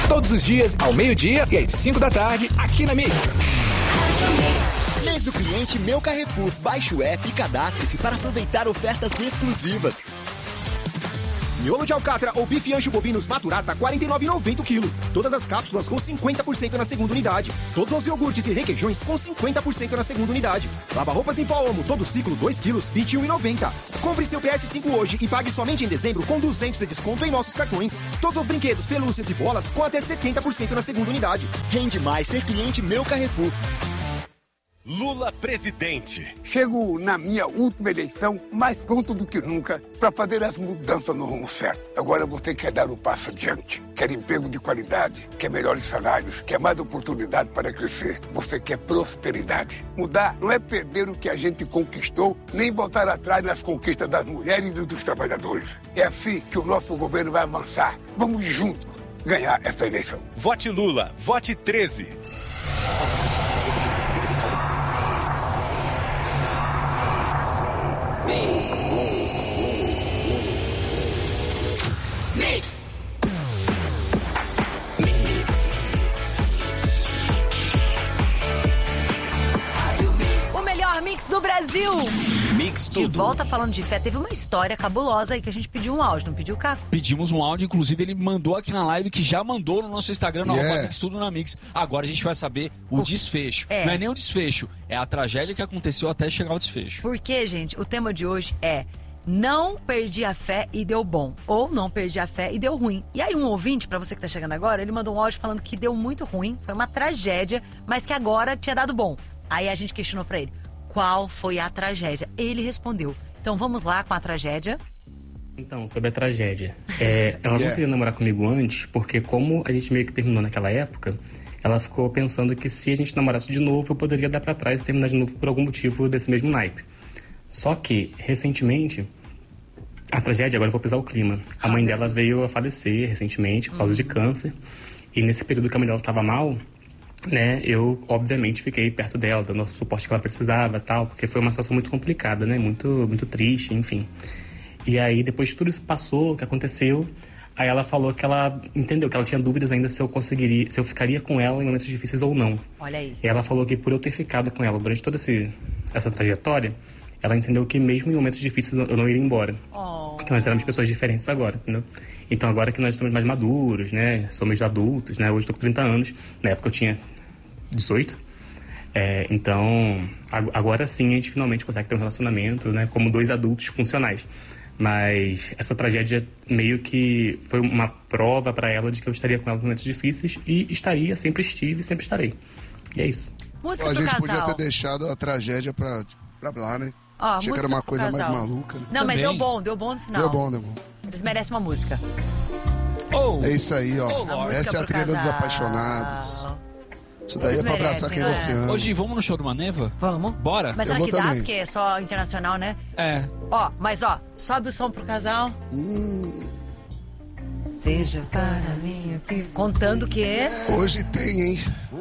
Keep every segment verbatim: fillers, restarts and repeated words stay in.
Todos os dias, ao meio-dia e às cinco da tarde, aqui na Mix. Mês do cliente Meu Carrefour. Baixe o app e cadastre-se para aproveitar ofertas exclusivas. Miolo de alcatra ou bife ancho bovinos maturata, quarenta e nove reais e noventa centavos o quilo. Todas as cápsulas com cinquenta por cento na segunda unidade. Todos os iogurtes e requeijões com cinquenta por cento na segunda unidade. Lava-roupas em pó Omo, todo ciclo, dois quilos, vinte e um reais e noventa centavos. Compre seu P S cinco hoje e pague somente em dezembro com duzentos de desconto em nossos cartões. Todos os brinquedos, pelúcias e bolas com até setenta por cento na segunda unidade. Rende mais ser cliente Meu Carrefour. Lula presidente. Chego na minha última eleição mais pronto do que nunca para fazer as mudanças no rumo certo. Agora você quer dar o passo adiante. Quer emprego de qualidade, quer melhores salários, quer mais oportunidade para crescer. Você quer prosperidade. Mudar não é perder o que a gente conquistou, nem voltar atrás nas conquistas das mulheres e dos trabalhadores. É assim que o nosso governo vai avançar. Vamos juntos ganhar essa eleição. Vote Lula, vote treze. Mix. O melhor mix do Brasil. Mix De tudo. volta falando de fé, teve uma história cabulosa aí que a gente pediu um áudio, não pediu, Caco? Pedimos um áudio, inclusive ele mandou aqui na live, que já mandou no nosso Instagram, no Yeah. arroba Mix Tudo na Mix. Agora a gente vai saber o, O- desfecho. É. Não é nem o desfecho, é a tragédia que aconteceu até chegar ao desfecho. Porque, gente, o tema de hoje é não perdi a fé e deu bom. Ou não perdi a fé e deu ruim. E aí um ouvinte, pra você que tá chegando agora, ele mandou um áudio falando que deu muito ruim, foi uma tragédia, mas que agora tinha dado bom. Aí a gente questionou pra ele, qual foi a tragédia? Ele respondeu. Então vamos lá com a tragédia. Então, sobre a tragédia. É, ela Yeah. não queria namorar comigo antes, porque como a gente meio que terminou naquela época, ela ficou pensando que se a gente namorasse de novo, eu poderia dar pra trás e terminar de novo por algum motivo desse mesmo naipe. Só que, recentemente, a tragédia, agora eu vou pesar o clima. A mãe dela veio a falecer recentemente por causa de câncer. E nesse período que a mãe dela estava mal, né, eu, obviamente, fiquei perto dela, dando o suporte que ela precisava e tal, porque foi uma situação muito complicada, né, muito, muito triste, enfim. E aí, depois que tudo isso passou, o que aconteceu, aí ela falou que ela entendeu, que ela tinha dúvidas ainda se eu conseguiria, se eu ficaria com ela em momentos difíceis ou não. Olha aí. E ela falou que por eu ter ficado com ela durante toda esse, essa trajetória, ela entendeu que mesmo em momentos difíceis eu não iria embora. Oh. Que nós éramos pessoas diferentes agora, entendeu? Então agora que nós estamos mais maduros, né? Somos adultos, né? Hoje estou com trinta anos. Na época eu tinha dezoito. É, então, ag- agora sim a gente finalmente consegue ter um relacionamento, né? Como dois adultos funcionais. Mas essa tragédia meio que foi uma prova para ela de que eu estaria com ela em momentos difíceis. E estaria, sempre estive e sempre estarei. E é isso. Música A pro gente casal. podia ter deixado a tragédia pra, pra lá, né? Ó, Achei que música era uma pro coisa mais casal. maluca. Né? Não, mas Também. deu bom, deu bom no final. Deu bom, deu bom. Eles merecem uma música. Oh, É isso aí, ó. Oh, Lorde. Essa é a Música pro trilha dos casal. apaixonados. Isso daí Eles é pra abraçar merecem, quem não é? você ama. Hoje vamos no show do Maneva? Vamos? Bora? Mas Eu será vou que dá? também. Porque é só internacional, né? É. Ó, mas ó, sobe o som pro casal. Hum. Seja para mim o que... Contando que... Hoje tem, hein?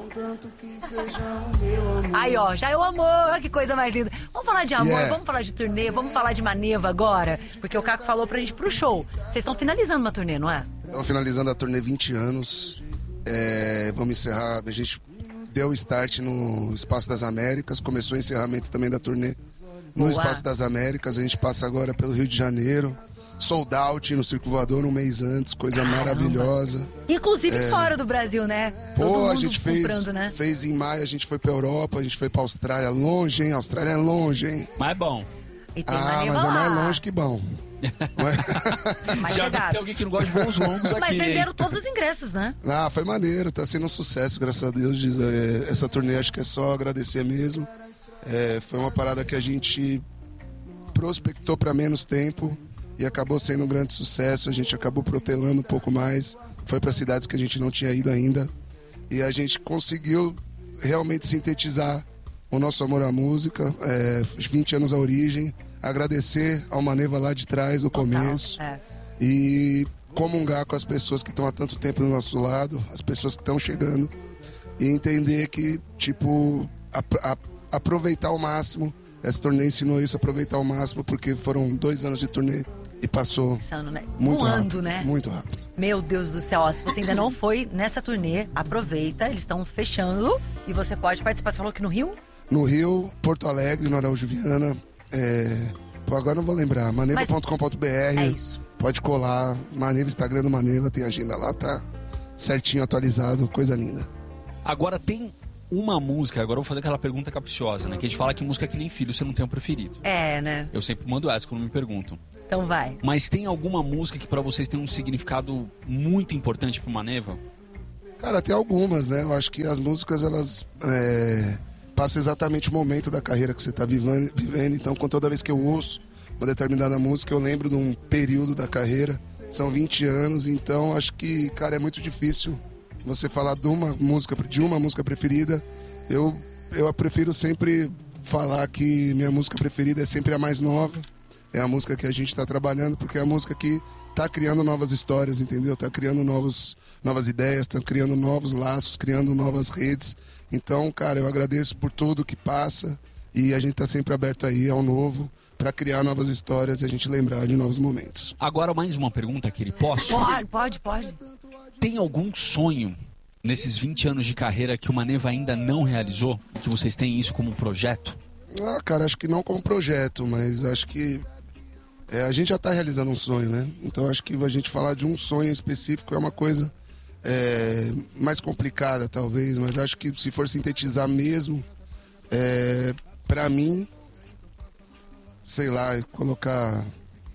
Aí, ó, já é o amor, olha que coisa mais linda. Vamos falar de amor, Yeah. vamos falar de turnê, vamos falar de Maneva agora. Porque o Caco falou pra gente ir pro show. Vocês estão finalizando uma turnê, não é? Estamos finalizando a turnê vinte anos. É, vamos encerrar. A gente deu o start no Espaço das Américas. Começou o encerramento também da turnê no Boa. Espaço das Américas. A gente passa agora pelo Rio de Janeiro. Sold out no Circo Voador um mês antes. Coisa Caramba. maravilhosa. Inclusive fora do Brasil, né? Todo Pô, mundo a gente fez, comprando, né? fez em maio, a gente foi pra Europa, a gente foi pra Austrália. Longe, hein? Austrália é longe, hein? Mas é bom. E tem Ah, Maneva mas é lá. mais longe que bom. Mais Já vi que chegado. tem alguém que não gosta de voos longos aqui. Mas venderam hein? todos os ingressos, né? Ah, foi maneiro, tá sendo um sucesso, graças a Deus. Diz, é, essa turnê acho que é só agradecer mesmo. É, foi uma parada que a gente prospectou para menos tempo e acabou sendo um grande sucesso. A gente acabou protelando um pouco mais, foi para cidades que a gente não tinha ido ainda e a gente conseguiu realmente sintetizar o nosso amor à música, é, os vinte anos à origem, agradecer ao Maneva lá de trás, do começo. É. E comungar com as pessoas que estão há tanto tempo do nosso lado, as pessoas que estão chegando, e entender que, tipo, ap- a- aproveitar ao máximo. Essa turnê ensinou isso, aproveitar ao máximo, porque foram dois anos de turnê E passou Insano, né? muito Voando, rápido, né? muito rápido. Meu Deus do céu, ó, se você ainda não foi nessa turnê, aproveita, eles estão fechando e você pode participar. Você falou que no Rio? No Rio, Porto Alegre, no Araújo Viana, é... Pô, agora não vou lembrar, maneva ponto com ponto b r. É isso. Pode colar, Maneva, Instagram do Maneva, tem agenda lá, tá certinho, atualizado, coisa linda. Agora tem uma música, agora eu vou fazer aquela pergunta capciosa, né? Que a gente fala que música é que nem filho, você não tem um preferido. É, né? Eu sempre mando essa quando me perguntam. Então vai. Mas tem alguma música que pra vocês tem um significado muito importante pro Maneva? Cara, tem algumas, né? Eu acho que as músicas, elas é, passam exatamente o momento da carreira que você tá vivendo, vivendo. Então, com toda vez que eu ouço uma determinada música, eu lembro de um período da carreira. São vinte anos, então acho que, cara, é muito difícil você falar de uma música, de uma música preferida. Eu, eu prefiro sempre falar que minha música preferida é sempre a mais nova. É a música que a gente está trabalhando, porque é a música que está criando novas histórias, entendeu? Está criando novos, novas ideias, está criando novos laços, criando novas redes. Então, cara, eu agradeço por tudo que passa e a gente está sempre aberto aí ao novo para criar novas histórias e a gente lembrar de novos momentos. Agora mais uma pergunta, Kiri, posso? Pode, pode, pode. Tem algum sonho nesses vinte anos de carreira que o Maneva ainda não realizou? Que vocês têm isso como um projeto? Ah, cara, acho que não como projeto, mas acho que é, a gente já está realizando um sonho, né? Então acho que a gente falar de um sonho específico é uma coisa é, mais complicada, talvez, mas acho que se for sintetizar mesmo, é, para mim, sei lá, colocar...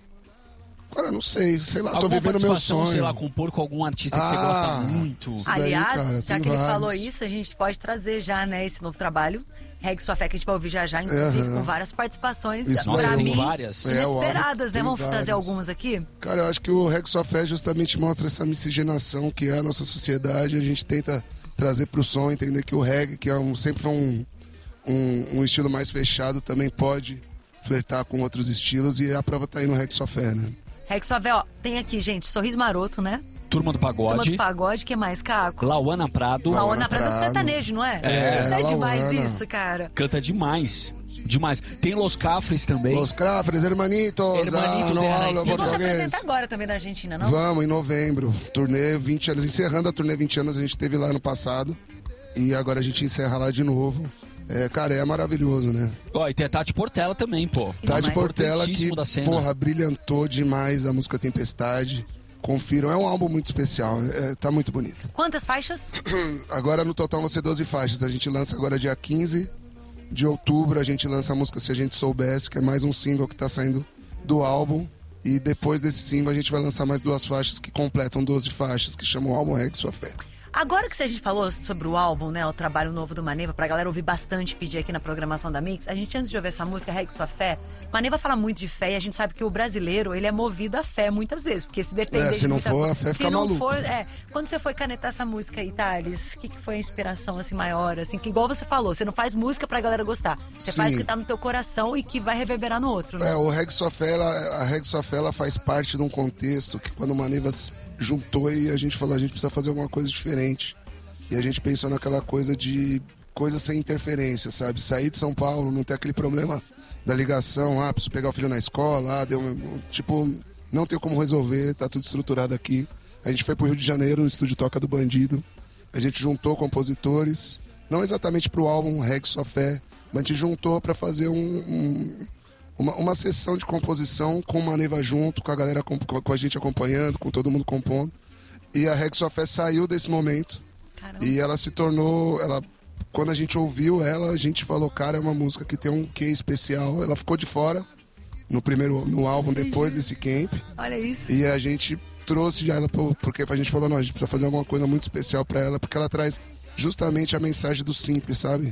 Cara, não sei, sei lá, Alguma tô vivendo meu participação, sonho. sei lá, compor com algum artista que Ah, você gosta muito. isso daí, Aliás, cara, já tem que ele vários. falou isso, a gente pode trazer já, né, esse novo trabalho. Regue Sua Fé, que a gente vai ouvir já já, inclusive, Uhum. com várias participações, Isso Nossa, pra tem mim, várias. É, o inesperadas, álbum né? tem Vamos trazer várias. algumas aqui? Cara, eu acho que o Rex Sua Fé justamente mostra essa miscigenação que é a nossa sociedade. A gente tenta trazer pro som, entender que o reggae, que é um, sempre foi um, um, um estilo mais fechado, também pode flertar com outros estilos e a prova tá aí no Rex Sua Fé, né? Regue Sua Fé, ó, tem aqui, gente, Sorriso Maroto, né? Turma do Turma Pagode, do Pagode, que mais, Caco? Lauana Prado, Lauana Lauana Prado do Prado. sertanejo, não é? É, Não é demais Lauana. isso, cara. canta demais, demais. Tem Los Cafres também. Los Crafres, hermanitos, Hermanito ah, não de hablo Alex. Vocês vão se português. apresentar agora também na Argentina, não? Vamos, em novembro, turnê vinte anos, encerrando a turnê vinte anos, a gente teve lá no passado e agora a gente encerra lá de novo. É, cara, é maravilhoso, né? Ó, e tem a Tati Portela também, pô. E Tati demais. Portela que, Importantíssimo da cena. porra, brilhantou demais a música Tempestade. Confiram, é um álbum muito especial, é, tá muito bonito. Quantas faixas? Agora no total vão ser doze faixas, a gente lança agora dia quinze de outubro, a gente lança a música Se a Gente Soubesse, que é mais um single que tá saindo do álbum. E depois desse single a gente vai lançar mais duas faixas que completam doze faixas, que chamam o álbum Regue Sua Fé. Agora que a gente falou sobre o álbum, né, o trabalho novo do Maneva, pra galera ouvir bastante, pedir aqui na programação da Mix, a gente, antes de ouvir essa música, Regue Sua Fé, Maneva fala muito de fé e a gente sabe que o brasileiro, ele é movido a fé muitas vezes, porque se depender É, se de não muita for, coisa- a fé se fica não maluca. for, é, quando você foi canetar essa música aí, Thales, o que, que foi a inspiração, assim, maior, assim, que igual você falou, você não faz música pra galera gostar, você Sim. faz o que tá no teu coração e que vai reverberar no outro, né? É, o Regue Sua Fé, ela, a Regue Sua Fé, ela faz parte de um contexto que quando o Maneva se juntou e a gente falou, a gente precisa fazer alguma coisa diferente. E a gente pensou naquela coisa de coisa sem interferência, sabe? Sair de São Paulo, não ter aquele problema da ligação, ah, preciso pegar o filho na escola, ah, deu um, tipo, não tem como resolver, tá tudo estruturado aqui. A gente foi pro Rio de Janeiro, no estúdio Toca do Bandido. A gente juntou compositores, não exatamente pro álbum Regue Sua Fé, mas a gente juntou para fazer um, um, uma, uma sessão de composição com o Maneva junto, com a galera, com, com a gente acompanhando, com todo mundo compondo. E a Regue Sua Fé saiu desse momento. Caramba. E ela se tornou, ela, quando a gente ouviu ela, a gente falou, cara, é uma música que tem um quê especial. Ela ficou de fora no primeiro, no álbum, Sim. depois desse camp. Olha isso. E a gente trouxe já ela, pro- porque a gente falou, não, a gente precisa fazer alguma coisa muito especial pra ela, porque ela traz justamente a mensagem do simples, sabe?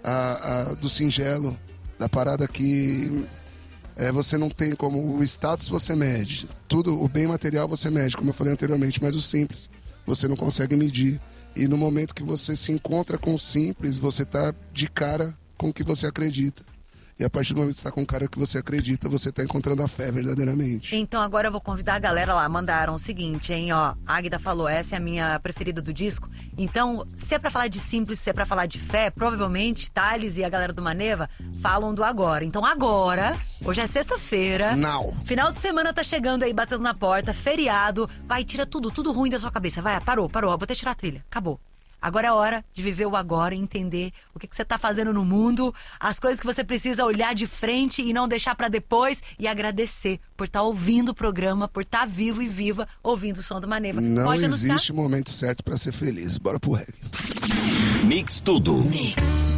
A, a- do singelo, da parada que é, você não tem como, o status você mede, tudo, o bem material você mede, como eu falei anteriormente, mas o simples você não consegue medir. E no momento que você se encontra com o simples, você tá de cara com o que você acredita. E a partir do momento que você tá com um cara que você acredita, você tá encontrando a fé verdadeiramente. Então agora eu vou convidar a galera lá. Mandaram o seguinte, hein, ó. A Águida falou, essa é a minha preferida do disco. Então, se é pra falar de simples, se é pra falar de fé, provavelmente Thales e a galera do Maneva falam do agora. Então agora, hoje é sexta-feira. Não. Final de semana tá chegando aí, batendo na porta, feriado. Vai, tira tudo, tudo ruim da sua cabeça. Vai, parou, parou. Vou até tirar a trilha. Acabou. Agora é hora de viver o agora e entender o que, que você tá fazendo no mundo, as coisas que você precisa olhar de frente e não deixar pra depois, e agradecer por estar ouvindo o programa, por estar vivo e viva ouvindo o som do Maneva. Não Pode anunciar? existe momento certo pra ser feliz. Bora pro reggae. Mix tudo. Mix.